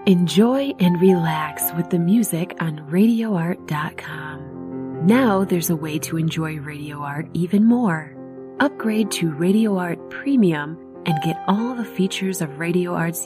Enjoy and relax with the music on RadioArt.com. Now there's a way to enjoy Radio Art even more. Upgrade to Radio Art Premium and get all the features of Radio Art's